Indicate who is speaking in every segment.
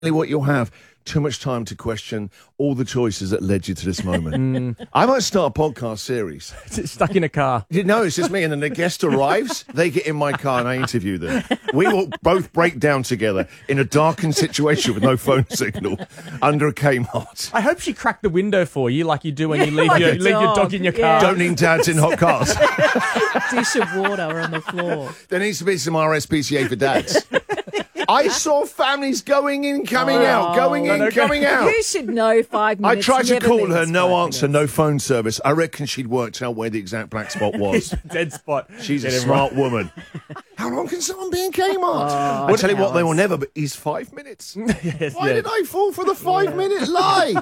Speaker 1: what you'll have. Too much time to question all the choices that led you to this moment. I might start a podcast series.
Speaker 2: Stuck in a car.
Speaker 1: No, it's just me. And then the guest arrives, they get in my car and I interview them. We will both break down together in a darkened situation with no phone signal under a Kmart.
Speaker 2: I hope she cracked the window for you like you do when you leave, your dog in your car.
Speaker 1: Don't need dads in hot cars.
Speaker 3: Dish of water on the floor.
Speaker 1: There needs to be some RSPCA for dads. I saw families going in, coming out, going in, coming out.
Speaker 3: You should know 5
Speaker 1: I
Speaker 3: minutes.
Speaker 1: tried to
Speaker 3: never
Speaker 1: call her,
Speaker 3: means
Speaker 1: no
Speaker 3: 5
Speaker 1: answer,
Speaker 3: minutes.
Speaker 1: no phone service. I reckon she'd worked out where the exact black spot was.
Speaker 2: Dead spot.
Speaker 1: She's a
Speaker 2: Get it
Speaker 1: smart woman. How long can someone be in Kmart? I tell you what, they will never, but is 5 minutes.
Speaker 2: Yes,
Speaker 1: Why did I fall for the 5-minute lie?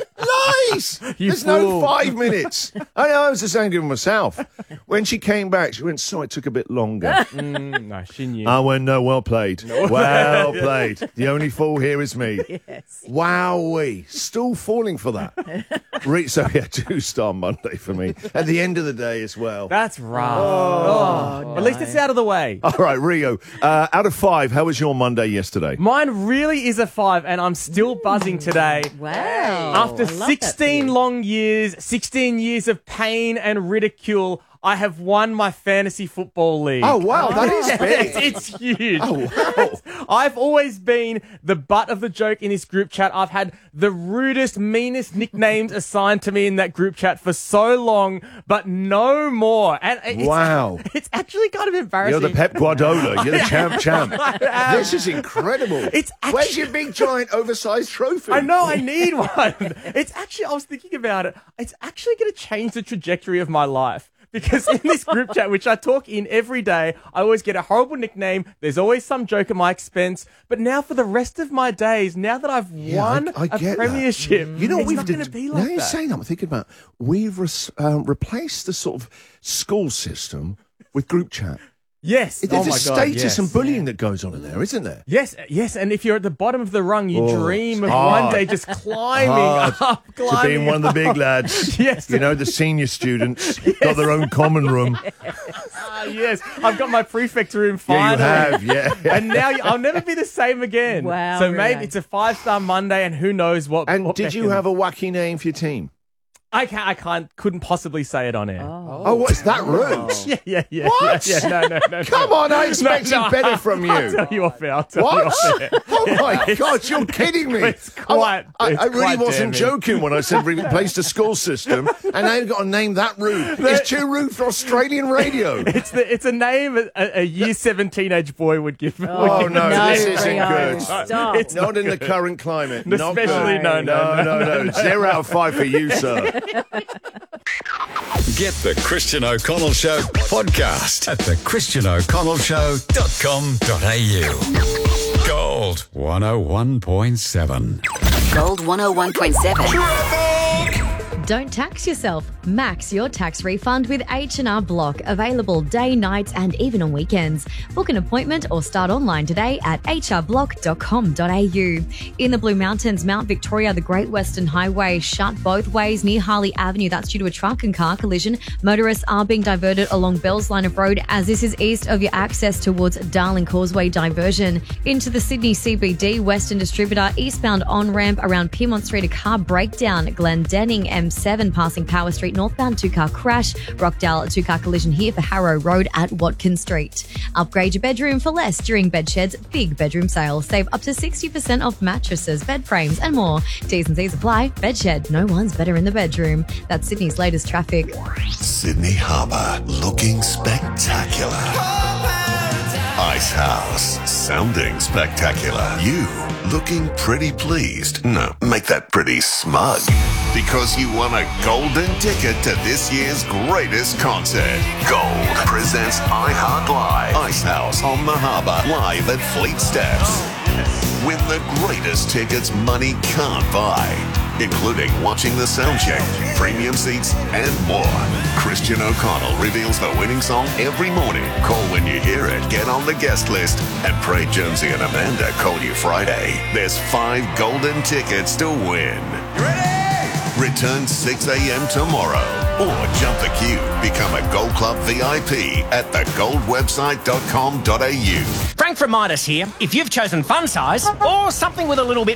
Speaker 1: Lies! There's no
Speaker 2: fool.
Speaker 1: 5 minutes. I was the same with myself. When she came back, she went, so it took a bit longer.
Speaker 2: No, she knew.
Speaker 1: I went, no, well played. Well played. The only fool here is me.
Speaker 3: Yes.
Speaker 1: Wowee. Still falling for that. So, yeah, 2-star Monday for me. At the end of the day as well.
Speaker 2: That's rough. Oh, at least it's out of the way.
Speaker 1: All right, Rio, out of 5, how was your Monday yesterday?
Speaker 2: Mine really is a 5, and I'm still buzzing today.
Speaker 3: Wow.
Speaker 2: After
Speaker 3: I love that for
Speaker 2: 16
Speaker 3: you.
Speaker 2: long years, 16 years of pain and ridicule, I have won my fantasy football league.
Speaker 1: Oh, wow, that is big.
Speaker 2: It's huge.
Speaker 1: Oh, wow.
Speaker 2: I've always been the butt of the joke in this group chat. I've had the rudest, meanest nicknames assigned to me in that group chat for so long, but no more. And
Speaker 1: Wow.
Speaker 2: It's actually kind of embarrassing.
Speaker 1: You're the Pep Guardiola. You're the champ. This is incredible.
Speaker 2: It's
Speaker 1: Where's
Speaker 2: actually-
Speaker 1: your big, giant, oversized trophy?
Speaker 2: I know, I need one. It's actually, I was thinking about it, it's actually going to change the trajectory of my life. Because in this group chat, which I talk in every day, I always get a horrible nickname. There's always some joke at my expense. But now for the rest of my days, now that I've won
Speaker 1: I
Speaker 2: a
Speaker 1: get that.
Speaker 2: premiership,
Speaker 1: You know what
Speaker 2: it's
Speaker 1: we've
Speaker 2: not going to be like
Speaker 1: now you're
Speaker 2: that.
Speaker 1: saying that, I'm thinking about, we've replaced the sort of school system with group chat.
Speaker 2: Yes.
Speaker 1: There's
Speaker 2: Oh
Speaker 1: a
Speaker 2: my God,
Speaker 1: status
Speaker 2: yes.
Speaker 1: and bullying that goes on in there, isn't there?
Speaker 2: Yes, and if you're at the bottom of the rung, you dream of
Speaker 1: hard.
Speaker 2: one day just climbing up,
Speaker 1: To being one of the big lads.
Speaker 2: Yes.
Speaker 1: You know, the senior students got their own common room.
Speaker 2: Yes, I've got my prefect room
Speaker 1: Yeah, you
Speaker 2: finally.
Speaker 1: have, yeah.
Speaker 2: And now I'll never be the same again.
Speaker 3: Wow,
Speaker 2: So maybe
Speaker 3: Rio.
Speaker 2: it's a 5-star Monday, and who knows what.
Speaker 1: And
Speaker 2: what
Speaker 1: did you
Speaker 2: beckons.
Speaker 1: have a wacky name for your team?
Speaker 2: I couldn't possibly say it on air.
Speaker 1: Oh, what's that rude?
Speaker 2: Yeah.
Speaker 1: What?
Speaker 2: Yeah, no.
Speaker 1: Come on, I expected
Speaker 2: No.
Speaker 1: better from
Speaker 2: I'll
Speaker 1: you.
Speaker 2: tell you off air. I'll tell you
Speaker 1: What?
Speaker 2: off air.
Speaker 1: Oh my God, you're kidding me.
Speaker 2: It's quite-
Speaker 1: I
Speaker 2: it's
Speaker 1: really
Speaker 2: quite
Speaker 1: wasn't
Speaker 2: damning.
Speaker 1: joking when I said we replaced the school system, and now you've got a name that rude. It's too rude for Australian radio.
Speaker 2: It's a name a year 7 teenage boy would give.
Speaker 1: Oh, no,
Speaker 3: No,
Speaker 1: this isn't
Speaker 3: Rio,
Speaker 1: good.
Speaker 3: stop.
Speaker 2: It's
Speaker 1: Not in the current climate.
Speaker 2: Especially
Speaker 1: Not good. No. 0 out of 5 for you, sir.
Speaker 4: Get the Christian O'Connell Show podcast at thechristianoconnellshow.com.au. Gold 101.7.
Speaker 5: Gold 101.7.
Speaker 6: Don't tax yourself. Max your tax refund with H&R Block. Available day, nights and even on weekends. Book an appointment or start online today at hrblock.com.au. In the Blue Mountains, Mount Victoria, the Great Western Highway shut both ways near Harley Avenue. That's due to a truck and car collision. Motorists are being diverted along Bell's Line of Road as this is east of your access towards Darling Causeway diversion. Into the Sydney CBD, Western Distributor, eastbound on-ramp around Piedmont Street, a car breakdown. Glendenning M7 passing Power Street, northbound 2-car crash. Rockdale, a 2-car collision here for Harrow Road at Watkins Street. Upgrade your bedroom for less during Bedshed's big bedroom sale. Save up to 60% off mattresses, bed frames and more. T's and C's apply. Bedshed, no one's better in the bedroom. That's Sydney's latest traffic.
Speaker 7: Sydney Harbour, looking spectacular. Ice House, sounding spectacular. You, looking pretty pleased. No, make that pretty smug. Because you won a golden ticket to this year's greatest concert. Gold presents iHeart Live. Ice House on the Harbour, live at Fleet Steps. Win the greatest tickets money can't buy, including watching the sound check, premium seats, and more. Christian O'Connell reveals the winning song every morning. Call when you hear it, get on the guest list, and pray Jonesy and Amanda call you Friday. There's 5 golden tickets to win.
Speaker 8: You ready?
Speaker 7: Return 6 a.m. tomorrow. Or jump the queue. Become a Gold Club VIP at thegoldwebsite.com.au.
Speaker 5: Frank from Midas here. If you've chosen fun size or something with a little bit